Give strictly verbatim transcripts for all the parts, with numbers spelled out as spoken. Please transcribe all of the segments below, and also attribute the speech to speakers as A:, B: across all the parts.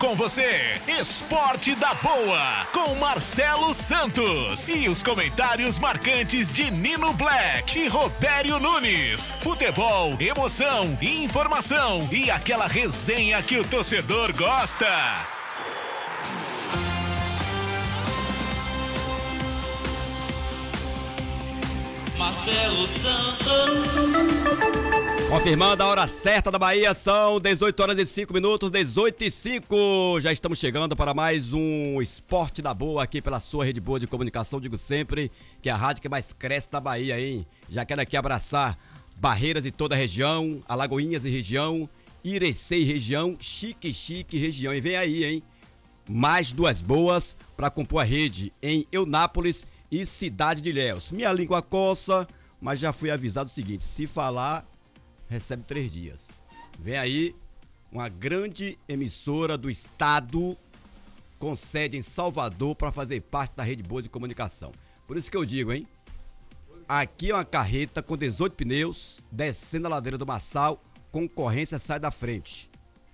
A: Com você, Esporte da Boa, com Marcelo Santos. E os comentários marcantes de Nino Black e Robério Nunes. Futebol, emoção, informação e aquela resenha que o torcedor gosta.
B: Marcelo Santos.
C: Confirmando a hora certa da Bahia, são dezoito horas e cinco minutos, dezoito e cinco. Já estamos chegando para mais um Esporte da Boa aqui pela sua rede boa de comunicação. Digo sempre que é a rádio que mais cresce da Bahia, hein? Já quero aqui abraçar Barreiras e toda a região, Alagoinhas e região, Irecê e região, Chique Chique região. E vem aí, hein? Mais duas boas para compor a rede em Eunápolis e Cidade de Ilhéus. Minha língua coça, mas já fui avisado o seguinte: se falar, recebe três dias. Vem aí uma grande emissora do estado com sede em Salvador para fazer parte da rede boa de comunicação. Por isso que eu digo, hein? Aqui é uma carreta com dezoito pneus, descendo a ladeira do Marçal, concorrência sai da frente.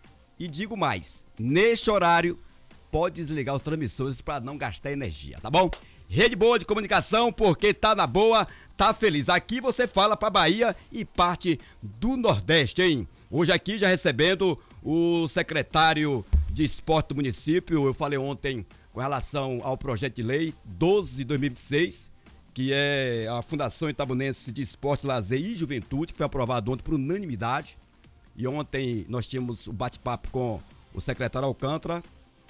C: E digo mais, neste horário, pode desligar os transmissores para não gastar energia, tá bom? Rede boa de comunicação, porque tá na boa, tá feliz. Aqui você fala pra Bahia e parte do Nordeste, hein? Hoje aqui já recebendo o secretário de esporte do município. Eu falei ontem com relação ao projeto de lei doze de dois mil e vinte e seis, que é a Fundação Itabunense de Esporte, Lazer e Juventude, que foi aprovado ontem por unanimidade. E ontem nós tínhamos o bate-papo com o secretário Alcântara,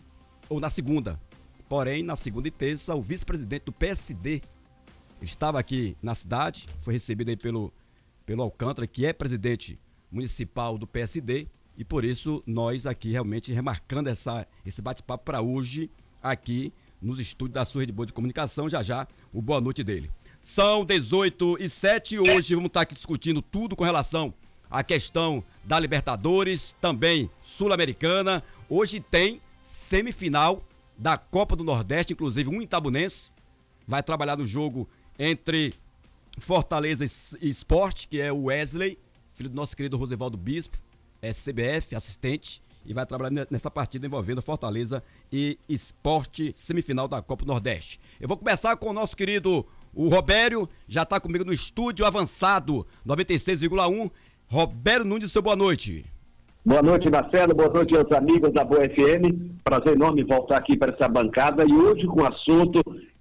C: ou na segunda. Porém, na segunda e terça, o vice-presidente do P S D estava aqui na cidade, foi recebido aí pelo, pelo Alcântara, que é presidente municipal do P S D, e por isso nós aqui realmente remarcando essa, esse bate-papo para hoje, aqui nos estúdios da sua rede boa de comunicação, já já o boa noite dele. São dezoito e sete, hoje vamos estar aqui discutindo tudo com relação à questão da Libertadores, também Sul-Americana. Hoje tem semifinal da Copa do Nordeste, inclusive um itabunense vai trabalhar no jogo entre Fortaleza e Sport, que é o Wesley, filho do nosso querido Rosevaldo Bispo, é C B F, assistente, e vai trabalhar nessa partida envolvendo Fortaleza e Sport, semifinal da Copa do Nordeste. Eu vou começar com o nosso querido, o Robério, já está comigo no estúdio avançado, noventa e seis vírgula um, Robério Nunes, seu boa noite.
D: Boa noite, Marcelo. Boa noite aos amigos da Boa F M. Prazer enorme voltar aqui para essa bancada e hoje com um assunto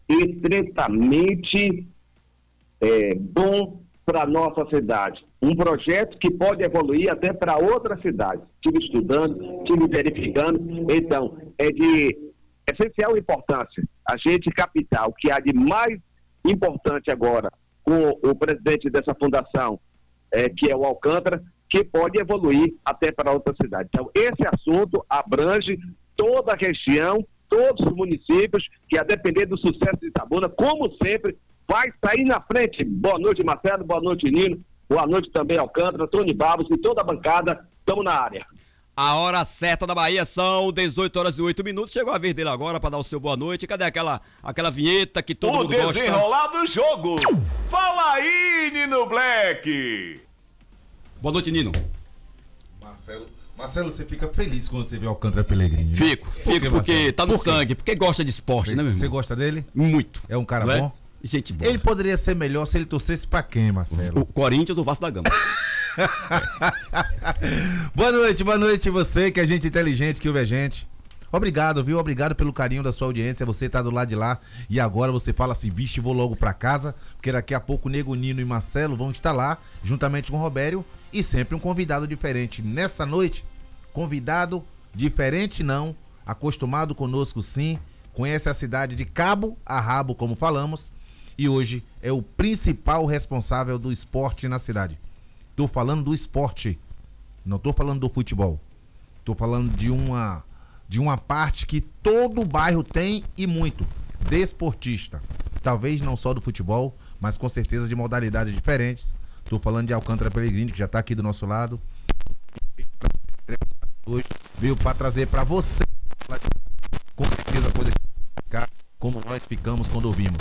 D: estritamente é, bom para a nossa cidade. Um projeto que pode evoluir até para outras cidades. Estive estudando, estive verificando. Então, é de essencial importância a gente captar o que há de mais importante agora com o presidente dessa fundação, é, que é o Alcântara, que pode evoluir até para outra cidade. Então, esse assunto abrange toda a região, todos os municípios, que a depender do sucesso de Itabuna, como sempre, vai sair na frente. Boa noite, Marcelo, boa noite, Nino, boa noite também, Alcântara, Tony Barros e toda a bancada, estamos na área.
C: A hora certa da Bahia são dezoito horas e oito minutos, chegou a vez dele agora para dar o seu boa noite. Cadê aquela, aquela vinheta que todo
A: o
C: mundo gosta?
A: O desenrolar do jogo. Fala aí, Nino Black.
C: Boa noite, Nino.
E: Marcelo, Marcelo, você fica feliz quando você vê o Alcântara Pelegrini? Né?
C: Fico,
E: Por
C: fico
E: que,
C: porque
E: Marcelo?
C: tá no
E: Por
C: sangue, porque gosta de esporte,
E: você,
C: né, meu irmão?
E: Você gosta dele?
C: Muito.
E: É um cara
C: Não
E: bom?
C: É? Gente boa.
E: Ele poderia ser melhor se ele torcesse pra quem, Marcelo?
C: O Corinthians ou o Vasco da Gama.
E: Boa noite, boa noite você, que é gente inteligente, que ouve a gente. Obrigado, viu? Obrigado pelo carinho da sua audiência. Você tá do lado de lá e agora você fala assim, vixe, vou logo pra casa, porque daqui a pouco o Nego, Nino e Marcelo vão estar lá, juntamente com o Robério, e sempre um convidado diferente. Nessa noite, convidado diferente não, acostumado conosco sim, conhece a cidade de cabo a rabo, como falamos, e hoje é o principal responsável do esporte na cidade. Tô falando do esporte, não tô falando do futebol. Tô falando de uma... de uma parte que todo bairro tem e muito, desportista. Talvez não só do futebol, mas com certeza de modalidades diferentes. Estou falando de Alcântara Pelegrini, que já está aqui do nosso lado. Hoje veio para trazer para você, com certeza, coisa que ficar como nós ficamos quando ouvimos.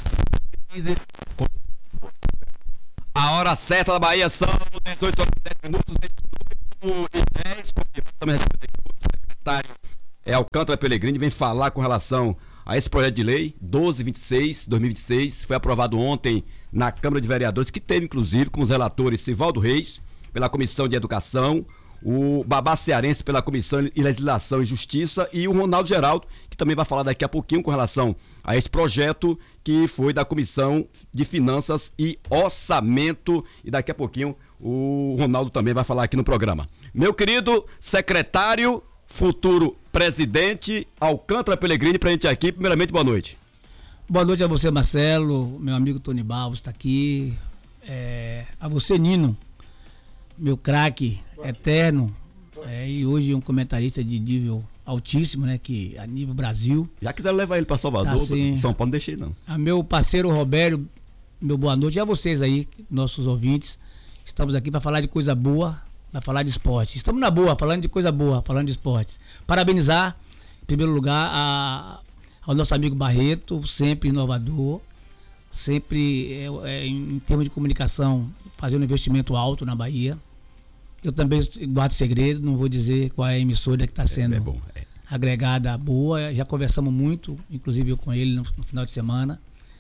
C: A hora certa da Bahia são dezoito horas e dez minutos, dezoito e dez, também o secretário é Alcântara Pelegrini, vem falar com relação a esse projeto de lei doze vinte e seis, dois mil e vinte e seis, foi aprovado ontem na Câmara de Vereadores, que teve inclusive com os relatores Sivaldo Reis, pela Comissão de Educação, o Babá Cearense pela Comissão de Legislação e Justiça e o Ronaldo Geraldo, que também vai falar daqui a pouquinho com relação a esse projeto que foi da Comissão de Finanças e Orçamento, e daqui a pouquinho o Ronaldo também vai falar aqui no programa. Meu querido secretário, futuro presidente Alcântara Pelegrini, pra gente aqui, primeiramente, boa noite.
F: Boa noite a você, Marcelo, meu amigo Tony Barros está aqui, é, a você, Nino, meu craque eterno, é, e hoje um comentarista de nível altíssimo, né, que a nível Brasil.
C: Já quiseram levar ele para Salvador, tá, assim, São Paulo, não deixei não.
F: A meu parceiro Robério, meu boa noite, e a vocês aí, nossos ouvintes, estamos aqui para falar de coisa boa, para falar de esporte. Estamos na boa, falando de coisa boa, falando de esportes. Parabenizar, em primeiro lugar, a, ao nosso amigo Barreto, sempre inovador, sempre é, é, em termos de comunicação, fazendo um investimento alto na Bahia. Eu também guardo segredo, não vou dizer qual é a emissora que está sendo é, é bom, é. agregada boa. Já conversamos muito, inclusive eu com ele no, no final de semana.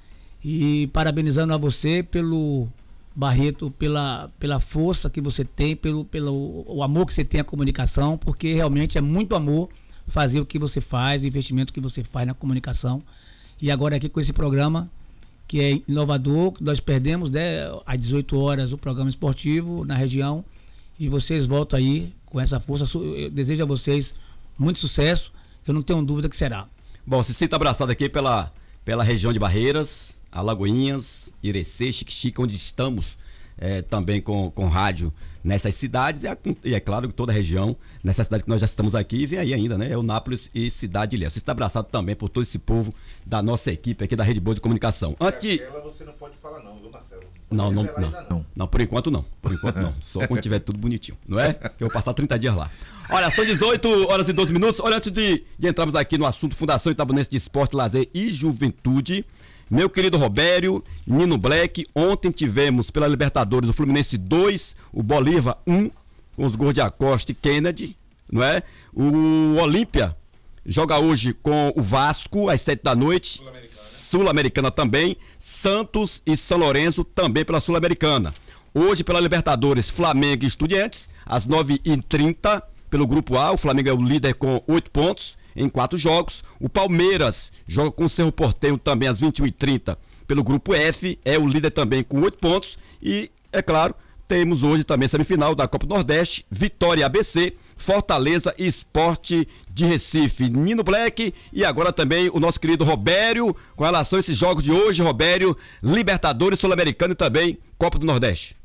F: E parabenizando a você pelo Barreto, pela, pela força que você tem, pelo, pelo o amor que você tem à comunicação, porque realmente é muito amor fazer o que você faz, o investimento que você faz na comunicação. E agora aqui com esse programa, que é inovador, que nós perdemos, né, às dezoito horas o programa esportivo na região, e vocês voltam aí com essa força. Eu desejo a vocês muito sucesso, eu não tenho dúvida que será.
C: Bom, se sinta abraçado aqui pela, pela região de Barreiras, Alagoinhas, Irecê, Xique-Xique, onde estamos é, também com, com rádio nessas cidades, e é, e é claro que toda a região, nessa cidade que nós já estamos aqui, e vem aí ainda, né? Eunápolis e Cidade de Ilhéus. Você está abraçado também por todo esse povo da nossa equipe aqui da Rede Boa de Comunicação. Antes...
E: Aquela você não pode falar não, viu, Marcelo?
C: Não, não, não, não. Não, por enquanto não. Por enquanto não. Só quando tiver tudo bonitinho, não é? Que eu vou passar trinta dias lá. Olha, são dezoito horas e doze minutos. Olha, antes de, de entrarmos aqui no assunto Fundação Itabunense de Esporte, Lazer e Juventude, meu querido Robério, Nino Black, ontem tivemos pela Libertadores o Fluminense dois, o Bolívar um, com os gols de Acosta e Kennedy, não é? O Olímpia joga hoje com o Vasco às sete da noite, Sul-Americana, Sul-Americana também, Santos e São Lourenço também pela Sul-Americana. Hoje pela Libertadores, Flamengo e Estudiantes, às nove e trinta pelo Grupo A, o Flamengo é o líder com oito pontos em quatro jogos. O Palmeiras joga com o Cerro Porteño também às vinte e uma e trinta pelo Grupo F, é o líder também com oito pontos. E, é claro, temos hoje também a semifinal da Copa do Nordeste, Vitória A B C, Fortaleza e Sport de Recife. Nino Black e agora também o nosso querido Robério, com relação a esses jogos de hoje, Robério, Libertadores, Sul-Americano e também Copa do Nordeste.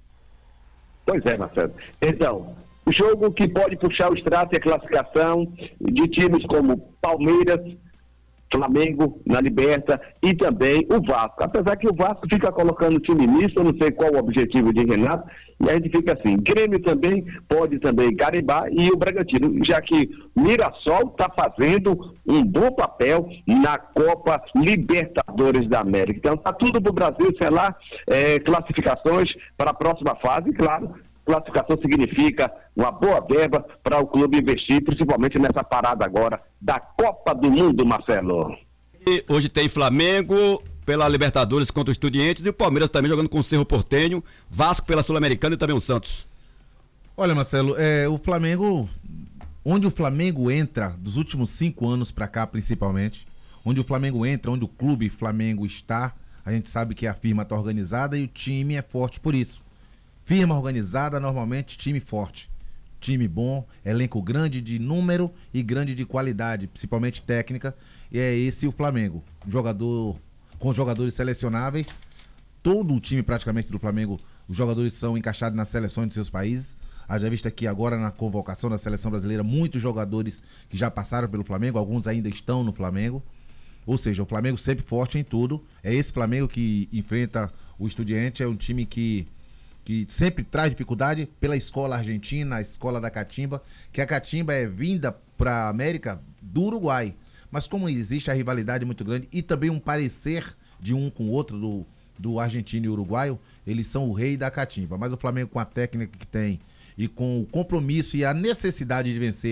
D: Pois é, Marcelo. Então, o jogo que pode puxar o extrato e a classificação de times como Palmeiras, Flamengo na Liberta e também o Vasco. Apesar que o Vasco fica colocando o time nisso, eu não sei qual o objetivo de Renato, e a gente fica assim. Grêmio também pode também garimbar e o Bragantino, já que Mirassol está fazendo um bom papel na Copa Libertadores da América. Então está tudo para o Brasil, sei lá, é, classificações para a próxima fase, e claro, classificação significa uma boa verba para o clube investir, principalmente nessa parada agora da Copa do Mundo, Marcelo.
C: E hoje tem Flamengo pela Libertadores contra os Estudiantes e o Palmeiras também jogando com o Cerro Porteño, Vasco pela Sul-Americana e também o Santos.
E: Olha, Marcelo, é, o Flamengo, onde o Flamengo entra, dos últimos cinco anos para cá principalmente, onde o Flamengo entra, onde o clube Flamengo está, a gente sabe que a firma está organizada e o time é forte por isso. Firma organizada, normalmente time forte, time bom, elenco grande de número e grande de qualidade, principalmente técnica, e é esse o Flamengo. Jogador com jogadores selecionáveis, todo o time praticamente do Flamengo, os jogadores são encaixados nas seleções de seus países. Haja vista aqui agora na convocação da seleção brasileira, muitos jogadores que já passaram pelo Flamengo, alguns ainda estão no Flamengo. Ou seja, o Flamengo sempre forte em tudo. É esse Flamengo que enfrenta o Estudiante, é um time que que sempre traz dificuldade pela escola argentina, a escola da catimba, que a catimba é vinda para a América do Uruguai. Mas como existe a rivalidade muito grande e também um parecer de um com o outro, do, do argentino e uruguaio, eles são o rei da catimba. Mas o Flamengo, com a técnica que tem e com o compromisso e a necessidade de vencer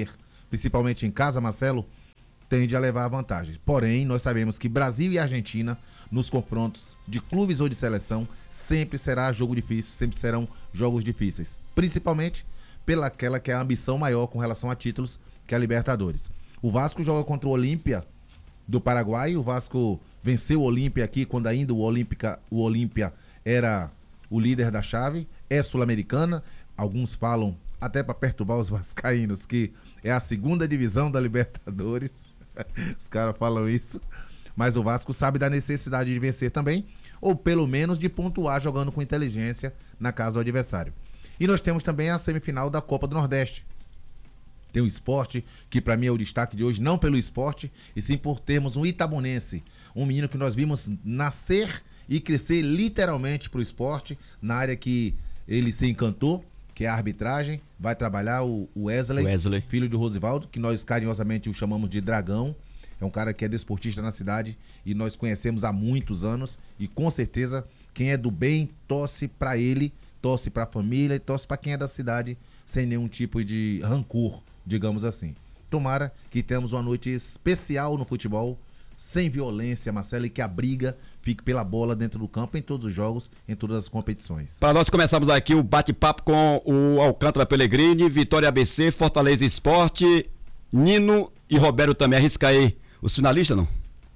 E: principalmente em casa, Marcelo, tende a levar vantagens. Porém, nós sabemos que Brasil e Argentina, nos confrontos de clubes ou de seleção, sempre será jogo difícil, sempre serão jogos difíceis. Principalmente pelaquela que é a ambição maior com relação a títulos, que é a Libertadores. O Vasco joga contra o Olímpia do Paraguai. O Vasco venceu o Olímpia aqui quando ainda o Olímpica, o Olímpia era o líder da chave, é sul-americana. Alguns falam, até para perturbar os vascaínos, que é a segunda divisão da Libertadores. Os caras falam isso. Mas o Vasco sabe da necessidade de vencer também, ou pelo menos de pontuar jogando com inteligência na casa do adversário. E nós temos também a semifinal da Copa do Nordeste. Tem o Sport, que para mim é o destaque de hoje, não pelo esporte, e sim por termos um itabunense, um menino que nós vimos nascer e crescer literalmente pro esporte, na área que ele se encantou, que é a arbitragem. Vai trabalhar o Wesley,
C: Wesley,
E: filho de Rosivaldo, que nós carinhosamente o chamamos de Dragão. É um cara que é desportista na cidade e nós conhecemos há muitos anos, e com certeza quem é do bem torce para ele, torce para a família e torce para quem é da cidade, sem nenhum tipo de rancor, digamos assim. Tomara que tenhamos uma noite especial no futebol, sem violência, Marcelo, e que a briga fique pela bola dentro do campo, em todos os jogos, em todas as competições.
C: Para nós começarmos aqui o bate-papo com o Alcântara Pellegrini, Vitória A B C, Fortaleza Esporte, Nino e Roberto também. Arrisca aí os finalistas, não?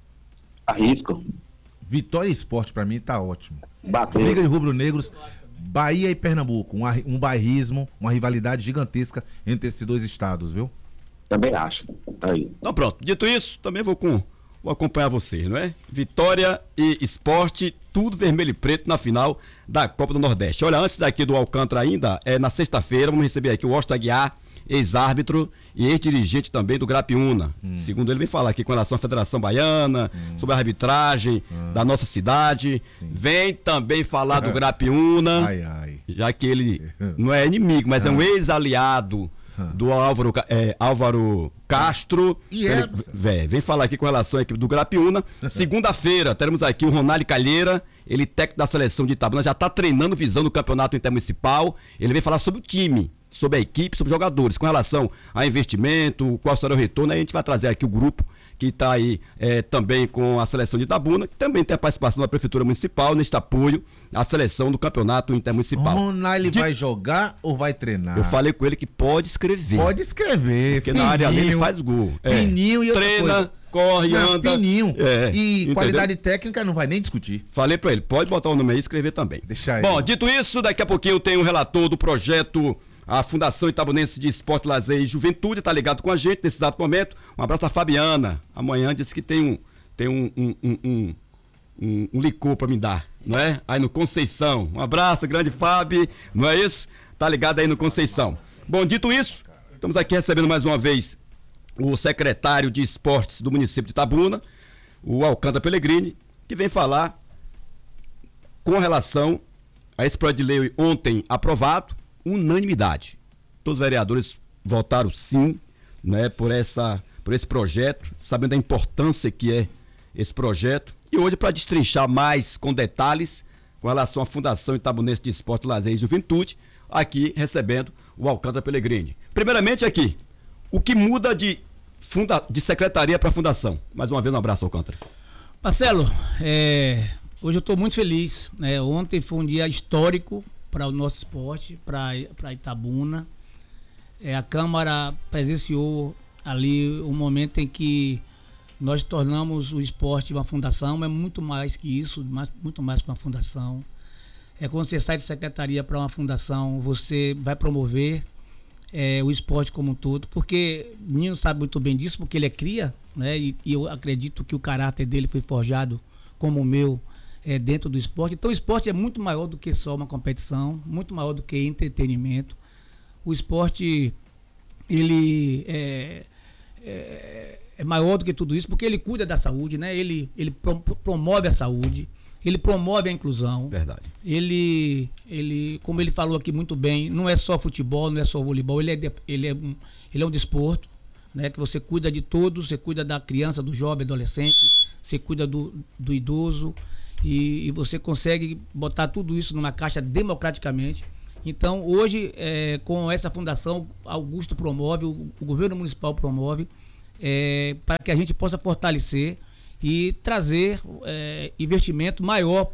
D: Arrisco.
E: Vitória Esporte para mim tá ótimo.
D: Bateu.
E: Briga de rubro-negros, Bahia e Pernambuco, um, um bairrismo, uma rivalidade gigantesca entre esses dois estados, viu?
D: Também acho. Aí.
C: Então pronto, dito isso, também vou, com, vou acompanhar vocês, não é? Vitória e Esporte, tudo vermelho e preto na final da Copa do Nordeste. Olha, antes daqui do Alcântara ainda, é, na sexta-feira, vamos receber aqui o Washington Aguiar, ex-árbitro e ex-dirigente também do Grapiúna. Hum. Segundo ele, vem falar aqui com relação à Federação Baiana, hum. sobre a arbitragem hum. da nossa cidade. Sim. Vem também falar do Grapiúna,
E: ai, ai.
C: já que ele não é inimigo, mas ah. é um ex-aliado ah. do Álvaro, é, Álvaro Castro.
E: E é,
C: ele, vem, vem falar aqui com relação à equipe do Grapiúna. Segunda-feira, teremos aqui o Ronaldo Calheira, ele técnico da seleção de Itabuna, já está treinando visando o campeonato intermunicipal. Ele vem falar sobre o time, sobre a equipe, sobre os jogadores, com relação a investimento, qual será o retorno. Aí a gente vai trazer aqui o grupo que está aí é, também com a seleção de Itabuna, que também tem a participação da Prefeitura Municipal neste apoio à seleção do campeonato intermunicipal.
E: Ronaldo de... vai jogar ou vai treinar?
C: Eu falei com ele que pode escrever.
E: Pode escrever.
C: Porque fininho, na área dele ele faz gol.
E: Fininho é. e outra
C: treina,
E: coisa.
C: corre,
E: não,
C: anda.
E: Fininho.
C: É,
E: e
C: entendeu?
E: Qualidade técnica não vai nem discutir.
C: Falei pra ele, pode botar o nome aí e escrever também.
E: Deixa aí.
C: Bom, dito isso, daqui a pouquinho eu tenho um relator do projeto a Fundação Itabunense de Esporte, Lazer e Juventude, tá ligado com a gente nesse exato momento. Um abraço a Fabiana. Amanhã disse que tem um, tem um, um, um, um, um, um licor pra me dar, não é? Aí no Conceição. Um abraço, grande Fábio, não é isso? Tá ligado aí no Conceição. Bom, dito isso, estamos aqui recebendo mais uma vez o secretário de Esportes do município de Itabuna, o Alcântara Pellegrini, que vem falar com relação a esse projeto de lei ontem aprovado, unanimidade. Todos os vereadores votaram sim, né, por, essa, por esse projeto, sabendo da importância que é esse projeto. E hoje, para destrinchar mais com detalhes com relação à Fundação Itabunense de Esporte, Lazer e Juventude, aqui recebendo o Alcântara Pellegrini. Primeiramente aqui, o que muda de, funda, de secretaria para fundação? Mais uma vez um abraço, Alcântara.
F: Marcelo, é, hoje eu estou muito feliz, né? Ontem foi um dia histórico para o nosso esporte, para Itabuna. É, a Câmara presenciou ali um momento em que nós tornamos o esporte uma fundação, mas muito mais que isso, mais, muito mais que uma fundação. É, quando você sai de secretaria para uma fundação, você vai promover é, o esporte como um todo, porque o Nino sabe muito bem disso, porque ele é cria, né? E, e eu acredito que o caráter dele foi forjado como o meu, É, dentro do esporte. Então o esporte é muito maior do que só uma competição, muito maior do que entretenimento. O esporte ele é, é, é maior do que tudo isso, porque ele cuida da saúde, né? Ele, ele pro, promove a saúde, ele promove a inclusão.
C: Verdade.
F: Ele, ele, como ele falou aqui muito bem, não é só futebol, não é só voleibol, ele é, de, ele é, um, ele é um desporto, né? Que você cuida de todos, você cuida da criança, do jovem, adolescente, você cuida do, do idoso. E, e você consegue botar tudo isso numa caixa democraticamente Então, hoje, é, com essa fundação, Augusto promove, o, o governo municipal promove, é, para que a gente possa fortalecer e trazer é, investimento maior